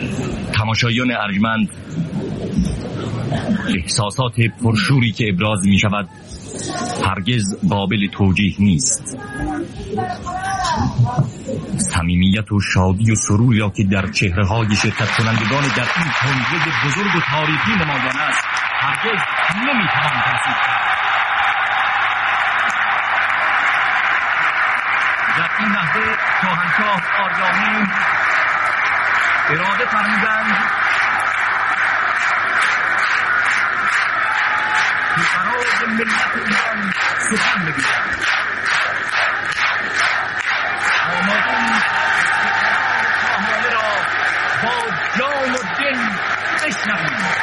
تماشایان ارجمند، احساسات پرشوری که ابراز می شود هرگز قابل توجیه نیست. صمیمیت و شادی و سروری را که در چهره‌های شرکت کنندگان در این کنگره بزرگ و تاریخی نمایان است هرگز نمی‌توان توصیف کرد. در این لحظه شاهنشاه آریامین اراده فرمودند که برای ملت ایران سخن بگویند. آماده‌ایم شاهنامه را با جان و دل بشنویم.